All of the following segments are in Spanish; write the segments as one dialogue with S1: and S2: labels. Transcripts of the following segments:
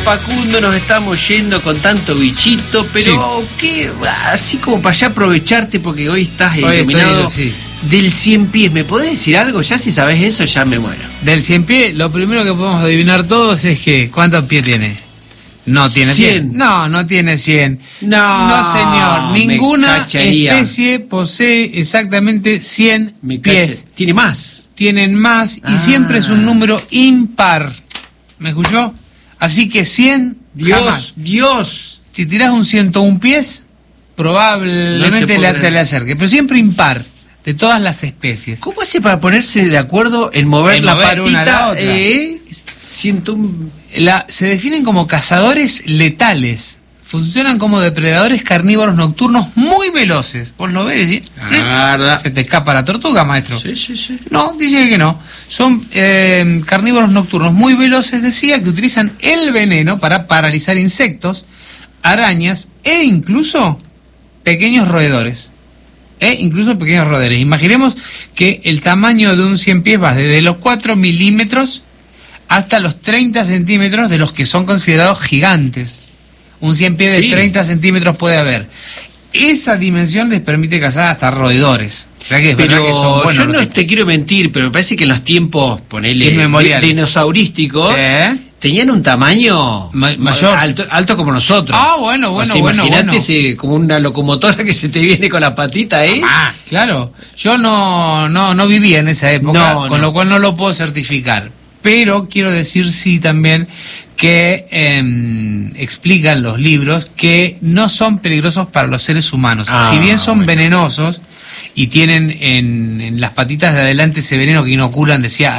S1: Facundo, nos estamos yendo con tanto bichito, pero que así como para ya aprovecharte, porque hoy estás iluminado del 100 pies. ¿Me podés decir algo? Ya si sabés eso, ya me muero.
S2: Del 100 pies, lo primero que podemos adivinar todos es que ¿cuántos pies tiene? No tiene 100. No tiene 100. No, señor. Ninguna especie posee exactamente 100 pies.
S1: Tiene más.
S2: Tienen más y siempre es un número impar. ¿Me escuchó? Así que 100, jamás.
S1: Dios.
S2: Si tirás un 101 pies, probablemente te le acerque. Pero siempre impar, de todas las especies.
S1: ¿Cómo hace para ponerse de acuerdo en mover la patita?
S2: Una a la otra.
S1: 101.
S2: Se definen como cazadores letales. Funcionan como depredadores carnívoros nocturnos muy veloces. ¿Vos lo ves? ¿Sí? Se te escapa la tortuga, maestro.
S1: Sí.
S2: No, dice que no. Son carnívoros nocturnos muy veloces, decía, que utilizan el veneno para paralizar insectos, arañas e incluso pequeños roedores. Imaginemos que el tamaño de un 100 pies va desde los 4 milímetros hasta los 30 centímetros de los que son considerados gigantes. Un 100 pies de 30 centímetros puede haber. Esa dimensión les permite cazar hasta roedores. O sea que es verdad que son buenos.
S1: Yo no te quiero mentir, pero me parece que en los tiempos, ponele, dinosaurísticos, tenían un tamaño
S2: mayor,
S1: alto como nosotros.
S2: Bueno.
S1: Imagínate como una locomotora que se te viene con la patita,
S2: claro. Yo no vivía en esa época, con lo cual no lo puedo certificar. Pero quiero decir también que explican los libros que no son peligrosos para los seres humanos. Si bien son venenosos y tienen en las patitas de adelante ese veneno que inoculan, decía,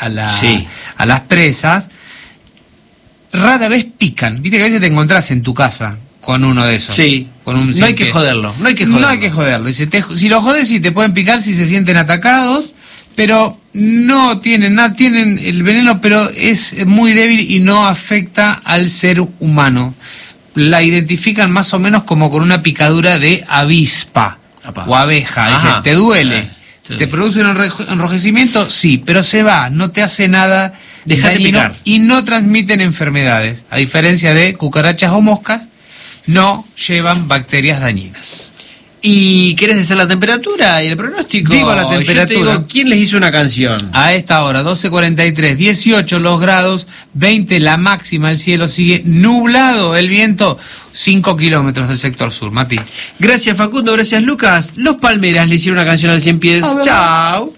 S2: a las presas, rara vez pican. Viste que a veces te encontrás en tu casa con uno de esos. Con un
S1: no hay que joderlo. No hay que joderlo.
S2: Y si lo jodes, sí te pueden picar si se sienten atacados, pero no tienen nada, tienen el veneno, pero es muy débil y no afecta al ser humano. La identifican más o menos como con una picadura de avispa o abeja. Dice, ¿te duele? ¿Te produce un enrojecimiento? Sí, pero se va, no te hace nada dañino y no transmiten enfermedades. A diferencia de cucarachas o moscas, no llevan bacterias dañinas.
S1: ¿Y querés decir la temperatura y el pronóstico?
S2: Digo la temperatura.
S1: Yo te digo, ¿quién les hizo una canción?
S2: A esta hora, 12:43, 18 los grados, 20 la máxima, el cielo sigue nublado, el viento 5 kilómetros del sector sur. Mati.
S1: Gracias Facundo, gracias Lucas. Los Palmeras le hicieron una canción al 100 pies. Chao.